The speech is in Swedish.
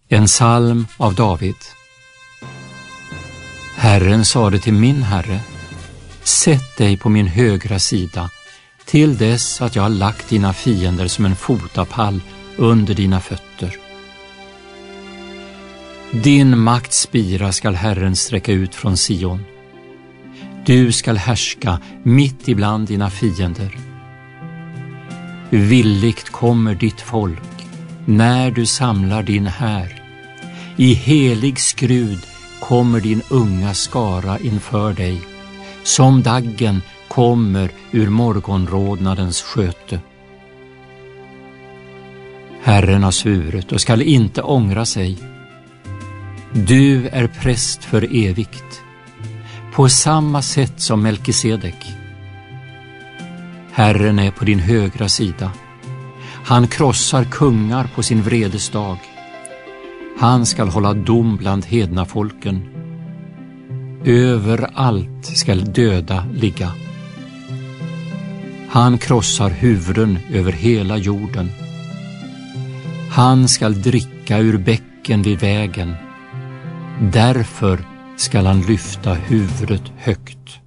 En psalm av David. Herren sade till min Herre: sätt dig på min högra sida, till dess att jag har lagt dina fiender som en fotapall under dina fötter. Din makts spira skall Herren sträcka ut från Sion. Du skall härska mitt ibland dina fiender. Villigt kommer ditt folk när du samlar din här. I helig skrud kommer din unga skara inför dig, som daggen kommer ur morgonrodnadens sköte. Herren har svurit och skall inte ångra sig. Du är präst för evigt, på samma sätt som Melkisedek. Herren är på din högra sida. Han krossar kungar på sin vredesdag. Han skall hålla dom bland hedna folken. Överallt skall döda ligga. Han krossar huvuden över hela jorden. Han skall dricka ur bäcken vid vägen. Därför skall han lyfta huvudet högt.